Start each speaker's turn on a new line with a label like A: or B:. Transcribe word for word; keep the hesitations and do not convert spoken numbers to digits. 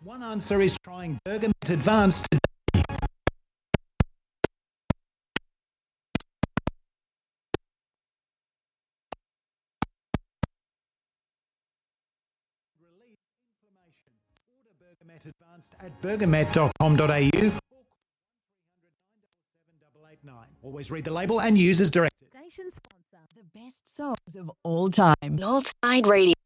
A: One answer is trying Bergamet Advanced today. Relieve inflammation. Order Bergamet Advanced at bergamet dot com dot a u or call one three hundred nine seven seven eight eight nine. Always read the label and use as directed.
B: Station sponsor. The best songs of all time. Northside Radio.